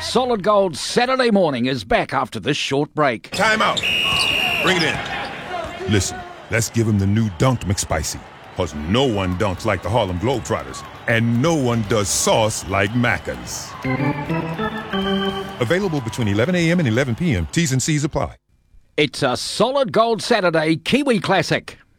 Solid Gold Saturday Morning is back after this short break. Time out. Bring it in. Listen, let's give him the new Dunked McSpicy. Because no one dunks like the Harlem Globetrotters. And no one does sauce like Macca's. Available between 11 a.m. and 11 p.m. T's and C's apply. It's a Solid Gold Saturday Kiwi Classic.